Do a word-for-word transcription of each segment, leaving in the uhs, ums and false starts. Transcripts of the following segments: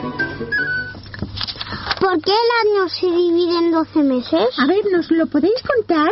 ¿Por qué el año se divide en doce meses? A ver, ¿nos lo podéis contar?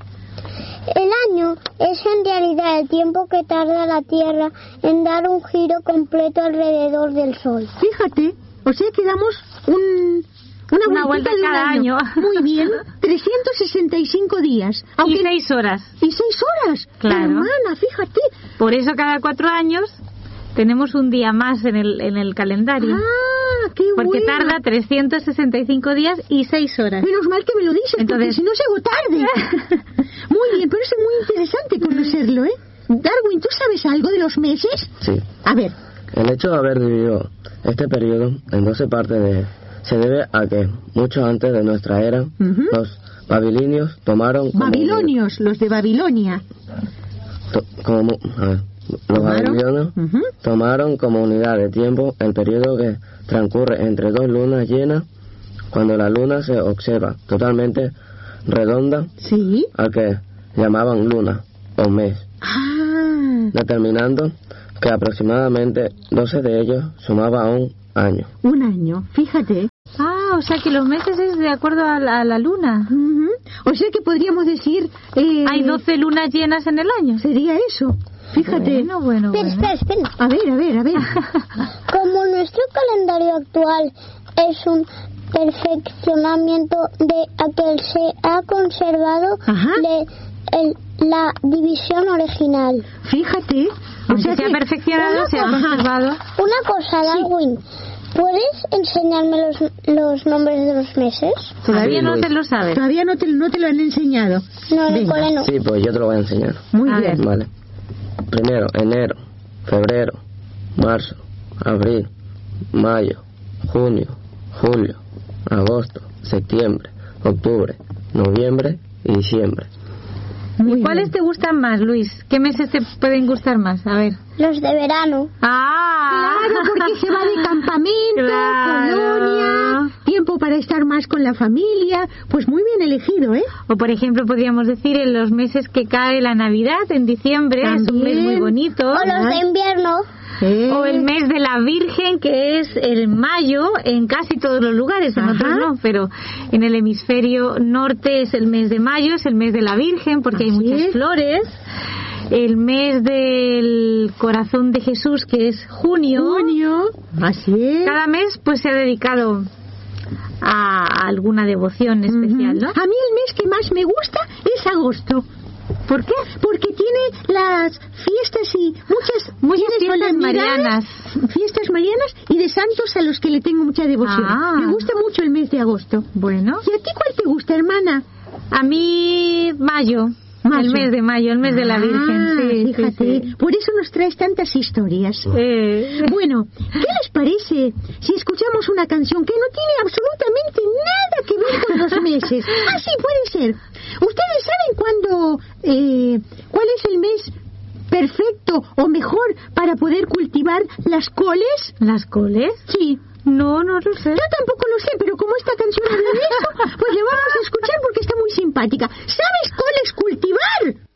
El año es en realidad el tiempo que tarda la Tierra en dar un giro completo alrededor del Sol. Fíjate, o sea que damos un, una, una vuelta de cada año. año. Muy bien, trescientos sesenta y cinco días. Aunque... Y seis horas. Y seis horas. Claro. Hermana, fíjate. Por eso cada cuatro años tenemos un día más en el, en el calendario. Ah, qué bueno. Porque tarda trescientos sesenta y cinco días y seis horas. Menos mal que me lo dices, entonces, porque si no se hago tarde. Muy bien, pero es muy interesante conocerlo, ¿eh? Darwin, ¿tú sabes algo de los meses? Sí. A ver. El hecho de haber dividido este periodo en doce partes de, se debe a que, mucho antes de nuestra era, uh-huh. los babilonios tomaron... Babilonios, como, los de Babilonia. To, como, a ver, los babilonios uh-huh. tomaron como unidad de tiempo el periodo que transcurre entre dos lunas llenas, cuando la luna se observa totalmente redonda, ¿sí? al que llamaban luna o mes, ah. determinando que aproximadamente doce de ellos sumaba a un año. Un año, fíjate. Ah, o sea que los meses es de acuerdo a la, a la luna. Uh-huh. O sea que podríamos decir... Eh, hay doce lunas llenas en el año. Sería eso. Fíjate. Bueno, bueno, pero, bueno. Espera, espera. A ver, a ver, a ver. Como nuestro calendario actual es un perfeccionamiento de aquel se ha conservado le, el, la división original. Fíjate. O sea, se ha perfeccionado, se ha conservado. Una cosa, Darwin. Sí. ¿Puedes enseñarme los, los nombres de los meses? Todavía sí, no Luis. te lo sabes. Todavía no te, no te lo han enseñado. No, Nicolás, no. Sí, pues yo te lo voy a enseñar. Muy a bien. Ver. Vale. Primero, enero, febrero, marzo, abril, mayo, junio, julio, agosto, septiembre, octubre, noviembre y diciembre. Muy ¿Cuáles bien. Te gustan más, Luis? ¿Qué meses te pueden gustar más? A ver. Los de verano. Ah, claro, porque se va de campamento, claro. colonia, tiempo para estar más con la familia. Pues muy bien elegido, ¿eh? O por ejemplo podríamos decir en los meses que cae la Navidad, en diciembre, también. Es un mes muy bonito. O los de invierno. ¿Eh? O el mes de la Virgen, que es el mayo en casi todos los lugares, en Ajá. otros no, pero en el hemisferio norte es el mes de mayo, es el mes de la Virgen, porque Así hay muchas es. flores. El mes del corazón de Jesús, que es junio. Junio. Así es. Cada mes pues se ha dedicado a alguna devoción especial, ¿no? A mí el mes que más me gusta es agosto. ¿Por qué? Porque tiene las fiestas y muchas, muchas fiestas marianas. Fiestas marianas y de santos a los que le tengo mucha devoción. Ah. Me gusta mucho el mes de agosto. Bueno. ¿Y a ti cuál te gusta, hermana? A mí, mayo. Mayo. El mes de mayo, el mes ah, de la Virgen. Sí, fíjate, sí, sí. Por eso nos traes tantas historias. Eh. Bueno, ¿qué les parece si escuchamos una canción que no tiene absolutamente nada que ver con los meses? Ah, sí, puede ser. ¿Ustedes saben cuándo, eh, cuál es el mes perfecto o mejor para poder cultivar las coles? ¿Las coles? Sí. No, no lo sé. Yo tampoco lo sé, pero como esta canción habla de eso, pues le vamos a escuchar porque está muy simpática. ¿Sabes coles cultivar?